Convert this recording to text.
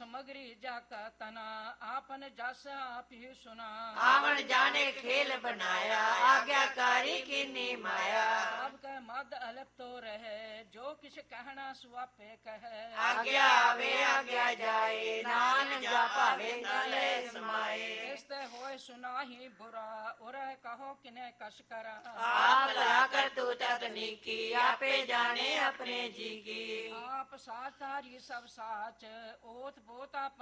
समग्री जाका तना आपन जस आप ही सुना आवन जाने खेल बनाया आज्ञाकारी किन्नी माया सबके मद अलप तो रहे जो किस कहना सुआपे कहे आज्ञा आवे आज्ञा जाए नान जा पावे गले समाए इसते होए सुना ही बुरा और कहो किने कश करा आप भला कर तू तकनीकी आपे जाने अपने जी की आप साथ हारी सब साच ओत पोता